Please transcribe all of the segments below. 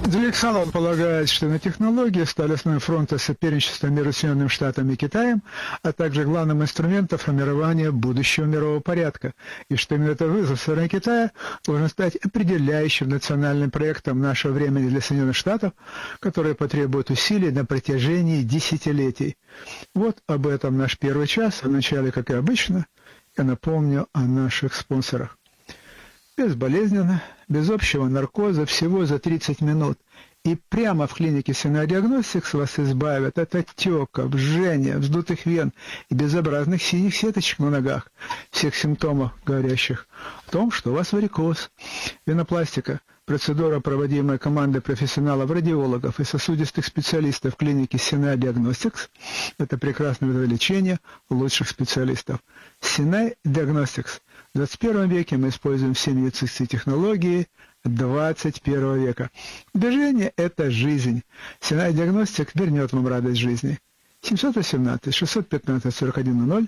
Джек Салон полагает, что на технологии стали основой фронта соперничества между Соединенными Штатами и Китаем, а также главным инструментом формирования будущего мирового порядка, и что именно этот вызов со стороны Китая должен стать определяющим национальным проектом нашего времени для Соединенных Штатов, который потребует усилий на протяжении десятилетий. Вот об этом наш первый час. Вначале, как и обычно, я напомню о наших спонсорах. Безболезненно, без общего наркоза, всего за 30 минут. И прямо в клинике Sinai Diagnostics вас избавят от отеков, жжения, вздутых вен и безобразных синих сеточек на ногах, всех симптомов, говорящих о том, что у вас варикоз. Венопластика – процедура, проводимая командой профессионалов-радиологов и сосудистых специалистов в клинике Sinai Diagnostics. Это прекрасное лечение лучших специалистов. Sinai Diagnostics. В 21 веке мы используем все медицинские технологии 21 века. Движение – это жизнь. Sinai Diagnostics вернет вам радость жизни. 718-615-4100,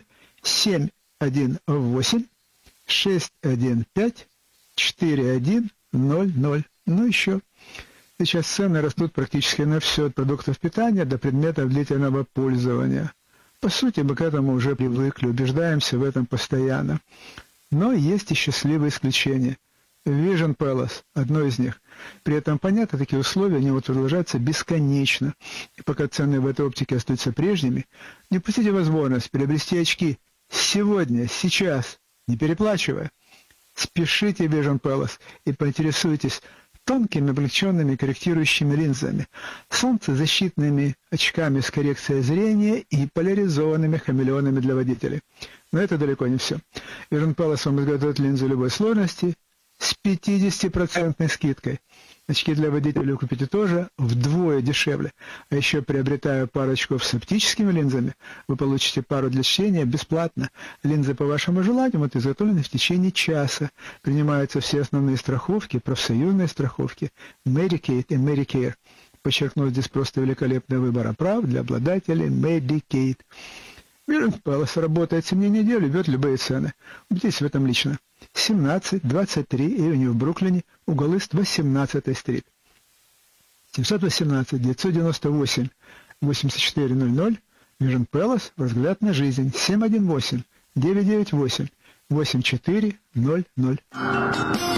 718-615-4100. Ну еще. Сейчас цены растут практически на все, от продуктов питания до предметов длительного пользования. По сути, мы к этому уже привыкли, убеждаемся в этом постоянно. Но есть и счастливые исключения. Vision Palace – одно из них. При этом, понятно, такие условия не будут продолжаться бесконечно. И пока цены в этой оптике остаются прежними, не упустите возможность приобрести очки сегодня, сейчас, не переплачивая. Спешите в Vision Palace и поинтересуйтесь тонкими облегченными корректирующими линзами, солнцезащитными очками с коррекцией зрения и поляризованными хамелеонами для водителей. Но это далеко не все. Vision Palace вам изготовит линзы любой сложности с 50% скидкой. Очки для водителей купите тоже вдвое дешевле. А еще, приобретая пару очков с оптическими линзами, вы получите пару для чтения бесплатно. Линзы по вашему желанию будут изготовлены в течение часа. Принимаются все основные страховки, профсоюзные страховки, Medicaid и Medicare. Подчеркну, здесь просто великолепный выбор прав для обладателей Medicaid. Vision Palace работает 7 дней в неделю, берет любые цены. Убедитесь в этом лично. 1723 Эвеню в Бруклине, угол Ист, 18-й стрит. 718-998-8400, Vision Palace, взгляд на жизнь, 718-998-8400.